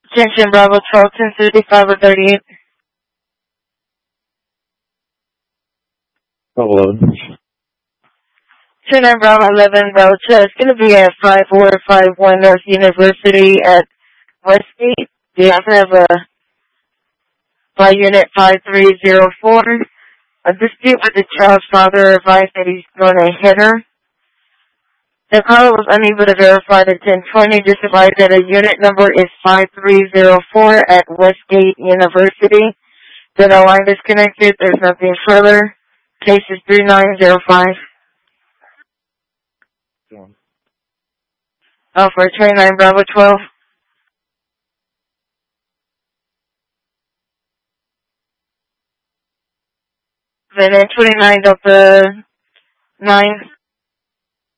Attention Bravo 12, 1035 or 38. Hello. 29 Bravo 11 Rocha. It's going to be at 5451 North University at Westgate. Do you happen to have a by unit 5304? A dispute with the child's father advised that he's going to hit her. The caller was unable to verify the 1020. Just advised that a unit number is 5304 at Westgate University. Then the line disconnected. There's nothing further. Case is 3905. For 29 Bravo 12. Then 29 Delta 9.